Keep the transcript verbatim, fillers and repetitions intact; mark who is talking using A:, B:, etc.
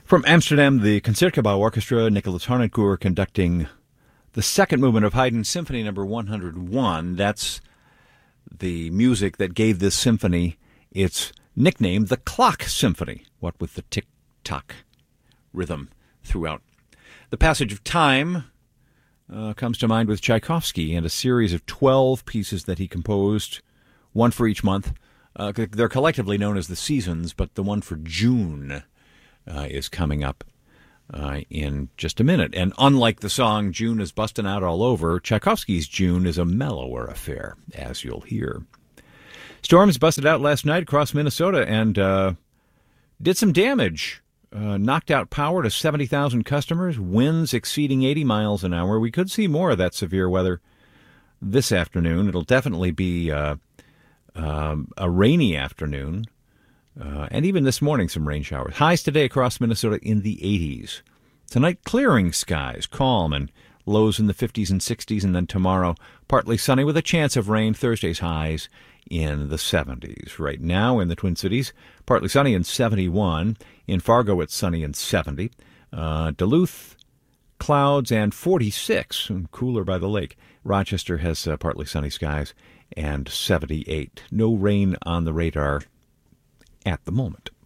A: From Amsterdam, the Concertgebouw Orchestra, Nicholas Harnoncourt conducting the second movement of Haydn Symphony Number one hundred one. That's the music that gave this symphony its nickname, the Clock Symphony, what with the tick-tock rhythm throughout. The passage of time uh, comes to mind with Tchaikovsky and a series of twelve pieces that he composed, one for each month. Uh, they're collectively known as the seasons, but the one for June Uh, is coming up uh, in just a minute. And unlike the song June is Bustin' Out All Over, Tchaikovsky's June is a mellower affair, as you'll hear. Storms busted out last night across Minnesota and uh, did some damage. Uh, knocked out power to seventy thousand customers, winds exceeding eighty miles an hour. We could see more of that severe weather this afternoon. It'll definitely be uh, um, a rainy afternoon. Uh, and even this morning, some rain showers. Highs today across Minnesota in the eighties. Tonight, clearing skies, calm, and lows in the fifties and sixties. And then tomorrow, partly sunny with a chance of rain. Thursday's highs in the seventies. Right now in the Twin Cities, partly sunny and seventy-one. In Fargo, it's sunny and seventy. Uh, Duluth, clouds and forty-six, and cooler by the lake. Rochester has uh, partly sunny skies and seventy-eight. No rain on the radar at the moment.